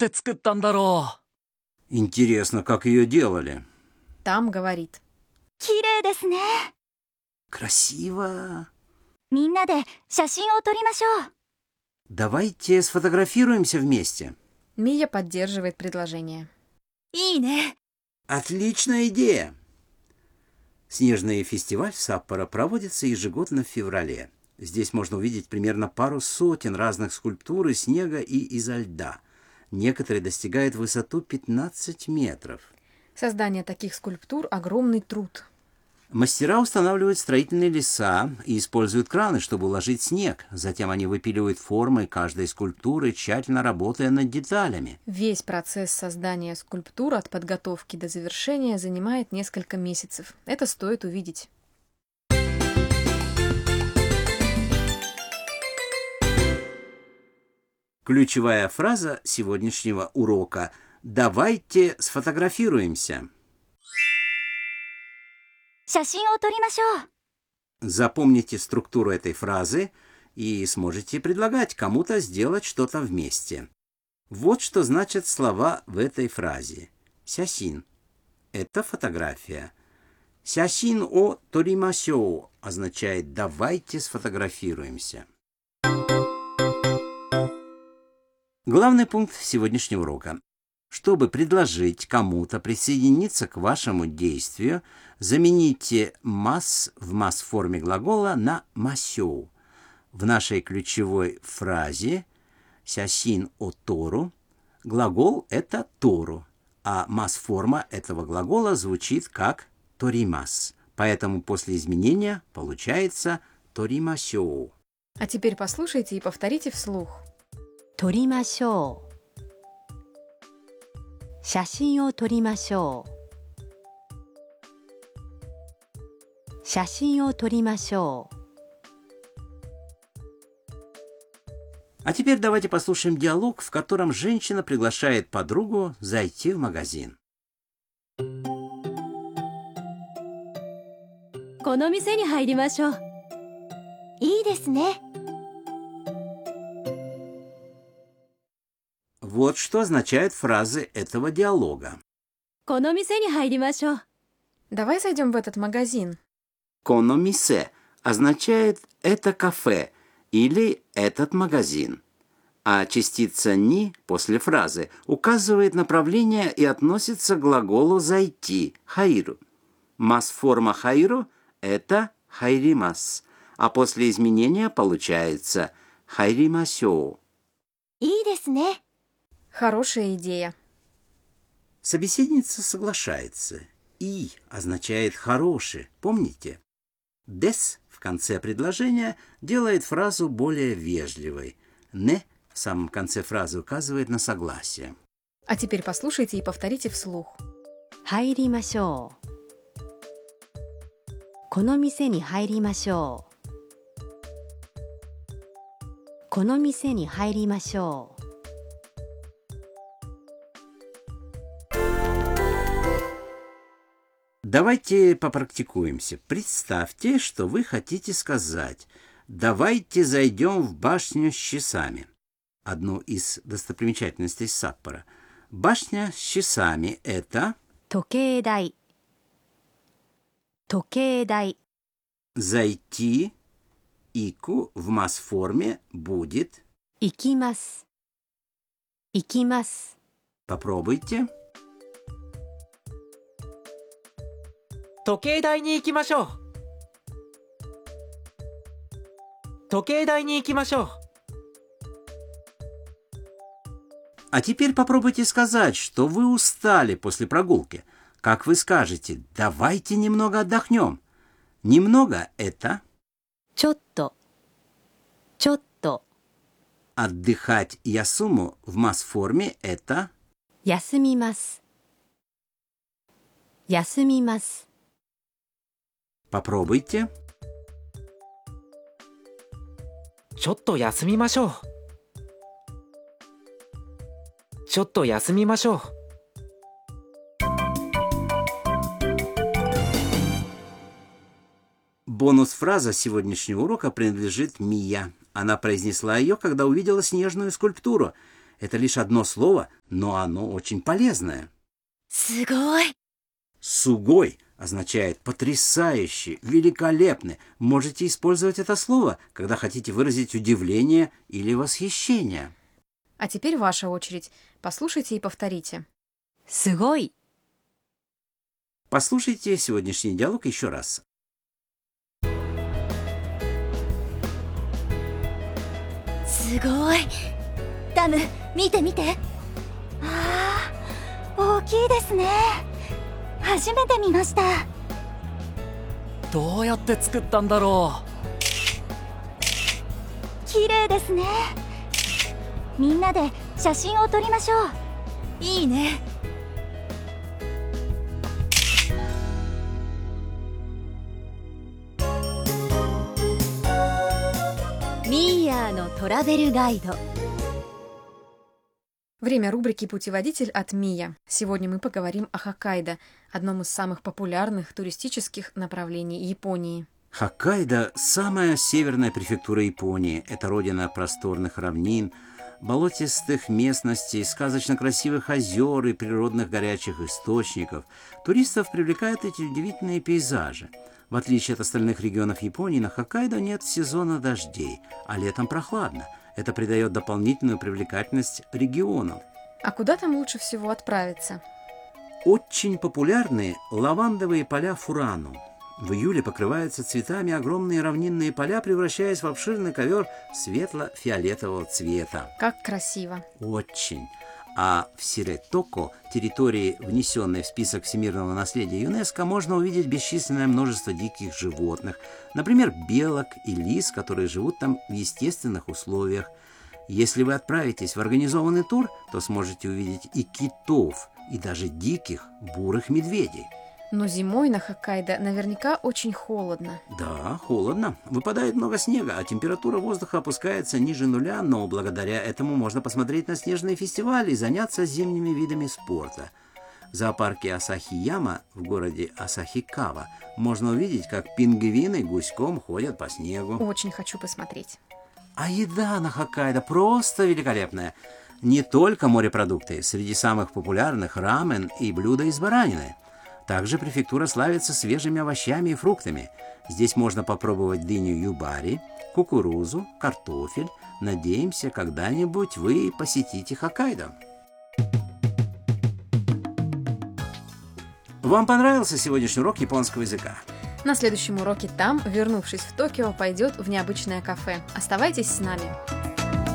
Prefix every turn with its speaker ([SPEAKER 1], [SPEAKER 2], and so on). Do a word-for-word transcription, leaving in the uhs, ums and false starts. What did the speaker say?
[SPEAKER 1] って作ったんだろう。
[SPEAKER 2] Интересно, как ее делали?
[SPEAKER 3] Там говорит.
[SPEAKER 4] 綺麗ですね。
[SPEAKER 2] Красиво.
[SPEAKER 4] みんなで写真を撮りましょう。
[SPEAKER 2] Давайте сфотографируемся вместе.
[SPEAKER 3] Мия поддерживает предложение.
[SPEAKER 4] いいね。
[SPEAKER 2] Отличная идея. Снежный фестиваль в Саппоро проводится ежегодно в феврале. Здесь можно увидеть примерно пару сотен разных скульптур из снега и изо льда. Некоторые достигают высоту пятнадцать метров.
[SPEAKER 3] Создание таких скульптур – огромный труд.
[SPEAKER 2] Мастера устанавливают строительные леса и используют краны, чтобы уложить снег. Затем они выпиливают формы каждой скульптуры, тщательно работая над деталями.
[SPEAKER 3] Весь процесс создания скульптур от подготовки до завершения занимает несколько месяцев. Это стоит увидеть.
[SPEAKER 2] Ключевая фраза сегодняшнего урока – «Давайте сфотографируемся».
[SPEAKER 4] 写真を撮りましょう。
[SPEAKER 2] Запомните структуру этой фразы и сможете предлагать кому-то сделать что-то вместе. Вот что значат слова в этой фразе. Сясин – это фотография. Сясин о торимасё означает «давайте сфотографируемся». Главный пункт сегодняшнего урока. Чтобы предложить кому-то присоединиться к вашему действию, замените «мас» в мас-форме глагола на «масё». В нашей ключевой фразе «сясин о тору» глагол – это «тору», а мас-форма этого глагола звучит как «торимас». Поэтому после изменения получается «торимасё».
[SPEAKER 3] А теперь послушайте и повторите вслух.
[SPEAKER 5] 撮りましょう。写真を撮りましょう。写真を撮りましょう。
[SPEAKER 2] А теперь давайте послушаем диалог, в котором женщина приглашает подругу зайти в магазин.
[SPEAKER 5] この店に入りましょう。
[SPEAKER 4] いいですね。
[SPEAKER 2] Вот что означают фразы этого диалога.
[SPEAKER 5] この店に入りましょう。
[SPEAKER 3] Давай зайдем в этот магазин.
[SPEAKER 2] «Кономисе» означает «это кафе» или «этот магазин». А частица «ни» после фразы указывает направление и относится к глаголу «зайти» – «хайру». Мас-форма «хайру» – это «хайримас», а после изменения получается «хайримасё».
[SPEAKER 4] いいですね。
[SPEAKER 3] Хорошая идея.
[SPEAKER 2] Собеседница соглашается. «И» означает «хороший», помните? «Дес» в конце предложения делает фразу более вежливой. «Не» в самом конце фразы указывает на согласие.
[SPEAKER 3] А теперь послушайте и повторите вслух.
[SPEAKER 5] 入りましょう。この店に入りましょう。この店に入りましょう。
[SPEAKER 2] Давайте попрактикуемся. Представьте, что вы хотите сказать «давайте зайдем в башню с часами». Одну из достопримечательностей Саппоро. Башня с часами – это
[SPEAKER 5] 時計台。時計台。
[SPEAKER 2] «зайти». «Ику» в масс-форме будет
[SPEAKER 5] 行きます。行きます。
[SPEAKER 2] Попробуйте.
[SPEAKER 1] 時計台に行きましょう。時計台に行きましょう。
[SPEAKER 2] А теперь попробуйте сказать, что вы устали после прогулки. Как вы скажете, давайте немного отдохнем. Немного – это
[SPEAKER 5] ちょっと。ちょっと。
[SPEAKER 2] отдыхать ясуму в масс-форме – это
[SPEAKER 5] 休みます。休みます。
[SPEAKER 2] попробуйте.
[SPEAKER 1] ちょっと休みましょう。ちょっと休みましょう。
[SPEAKER 2] Бонус-фраза сегодняшнего урока принадлежит Мия. Она произнесла ее, когда увидела снежную скульптуру. Это лишь одно слово, но оно очень полезное.
[SPEAKER 4] すごい。
[SPEAKER 2] Сугой означает потрясающий, великолепный. Можете использовать это слово, когда хотите выразить удивление или восхищение.
[SPEAKER 3] А теперь ваша очередь. Послушайте и повторите.
[SPEAKER 5] すごい。
[SPEAKER 2] Послушайте сегодняшний диалог еще раз.
[SPEAKER 4] すごい。ダム、見て見て。ああ、大きいですね。初めて見ました。
[SPEAKER 1] どうやって作ったんだろ
[SPEAKER 4] 綺麗ですね。みんなで写真を撮りましょう。いいね。
[SPEAKER 5] ミーヤーのトラベルガイド。
[SPEAKER 3] Время рубрики «Путеводитель» от Мия. Сегодня мы поговорим о Хоккайдо, одном из самых популярных туристических направлений Японии.
[SPEAKER 2] Хоккайдо – самая северная префектура Японии. Это родина просторных равнин, болотистых местностей, сказочно красивых озер и природных горячих источников. Туристов привлекают эти удивительные пейзажи. В отличие от остальных регионов Японии, на Хоккайдо нет сезона дождей, а летом прохладно. Это придает дополнительную привлекательность региону.
[SPEAKER 3] А куда там лучше всего отправиться?
[SPEAKER 2] Очень популярны лавандовые поля Фурану. В июле покрываются цветами огромные равнинные поля, превращаясь в обширный ковер светло-фиолетового цвета.
[SPEAKER 3] Как красиво.
[SPEAKER 2] Очень. А в Сиретоко, территории, внесенной в список всемирного наследия ЮНЕСКО, можно увидеть бесчисленное множество диких животных, например, белок и лис, которые живут там в естественных условиях. Если вы отправитесь в организованный тур, то сможете увидеть и китов, и даже диких бурых медведей.
[SPEAKER 3] Но зимой на Хоккайдо наверняка очень холодно.
[SPEAKER 2] Да, холодно. Выпадает много снега, а температура воздуха опускается ниже нуля, но благодаря этому можно посмотреть на снежные фестивали и заняться зимними видами спорта. В зоопарке Асахияма в городе Асахикава можно увидеть, как пингвины гуськом ходят по снегу.
[SPEAKER 3] Очень хочу посмотреть.
[SPEAKER 2] А еда на Хоккайдо просто великолепная. Не только морепродукты, среди самых популярных рамен и блюда из баранины. Также префектура славится свежими овощами и фруктами. Здесь можно попробовать дыню юбари, кукурузу, картофель. Надеемся, когда-нибудь вы посетите Хоккайдо. Вам понравился сегодняшний урок японского языка?
[SPEAKER 3] На следующем уроке там, вернувшись в Токио, пойдет в необычное кафе. Оставайтесь с нами.